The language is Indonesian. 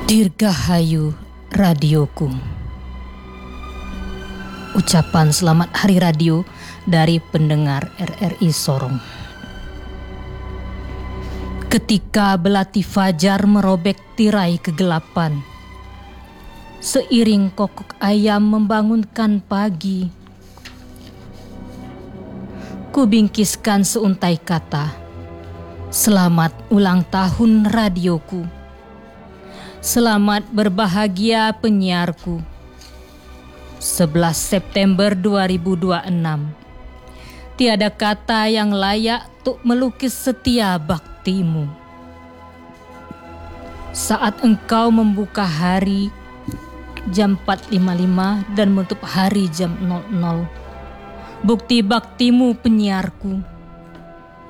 Dirgahayu radioku. Ucapan selamat hari radio dari pendengar RRI Sorong. Ketika belati fajar merobek tirai kegelapan, seiring kokok ayam membangunkan pagi, kubingkiskan seuntai kata, selamat ulang tahun radioku. Selamat berbahagia penyiarku. 11 September 2026. Tiada kata yang layak untuk melukis setia baktimu. Saat engkau membuka hari jam 4.55 dan menutup hari jam 00. Bukti baktimu penyiarku.